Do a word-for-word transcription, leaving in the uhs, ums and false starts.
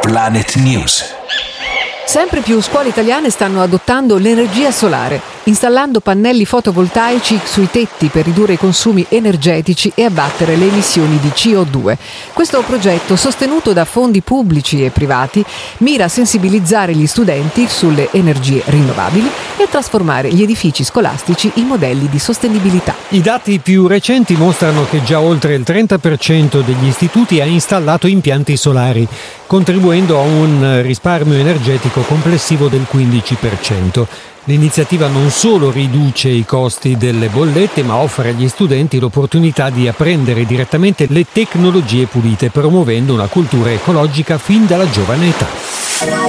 Planet News. Sempre più scuole italiane stanno adottando l'energia solare, installando pannelli fotovoltaici sui tetti per ridurre i consumi energetici e abbattere le emissioni di C O due. Questo progetto, sostenuto da fondi pubblici e privati, mira a sensibilizzare gli studenti sulle energie rinnovabili e a trasformare gli edifici scolastici in modelli di sostenibilità. I dati più recenti mostrano che già oltre il trenta per cento degli istituti ha installato impianti solari, contribuendo a un risparmio energetico complessivo del quindici per cento. L'iniziativa non solo riduce i costi delle bollette, ma offre agli studenti l'opportunità di apprendere direttamente le tecnologie pulite, promuovendo una cultura ecologica fin dalla giovane età.